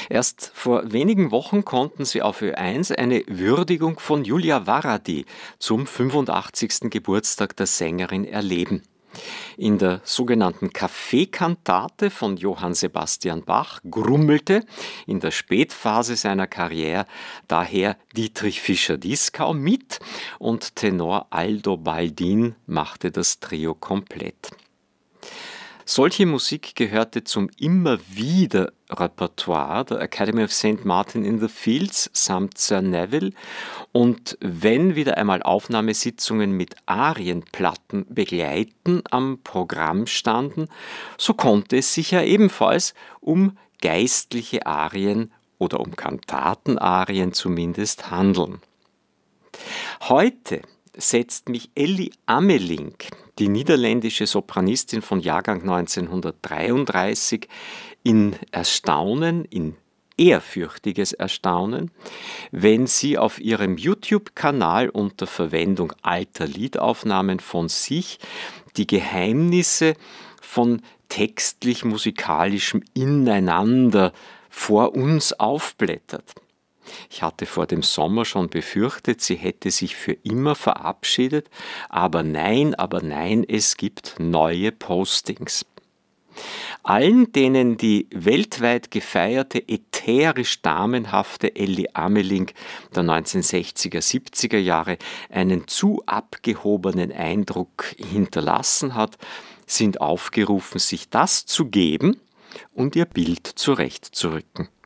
Erst vor wenigen Wochen konnten sie auf Ö1 eine Würdigung von Julia Varadi zum 85. Geburtstag der Sängerin erleben. In der sogenannten Kaffeekantate von Johann Sebastian Bach grummelte in der Spätphase seiner Karriere daher Dietrich Fischer-Dieskau mit und Tenor Aldo Baldin machte das Trio komplett. Solche Musik gehörte zum immer wieder Repertoire der Academy of St. Martin in the Fields samt Sir Neville, und wenn wieder einmal Aufnahmesitzungen mit Arienplatten begleiten am Programm standen, so konnte es sich ja ebenfalls um geistliche Arien oder um Kantatenarien zumindest handeln. Heute setzt mich Elli Amelink, die niederländische Sopranistin von Jahrgang 1933, in Erstaunen, in ehrfürchtiges Erstaunen, wenn sie auf ihrem YouTube-Kanal unter Verwendung alter Liedaufnahmen von sich die Geheimnisse von textlich-musikalischem Ineinander vor uns aufblättert. Ich hatte vor dem Sommer schon befürchtet, sie hätte sich für immer verabschiedet, aber nein, es gibt neue Postings. Allen, denen die weltweit gefeierte, ätherisch damenhafte Elli Amelink der 1960er, 70er Jahre einen zu abgehobenen Eindruck hinterlassen hat, sind aufgerufen, sich das zu geben und ihr Bild zurechtzurücken.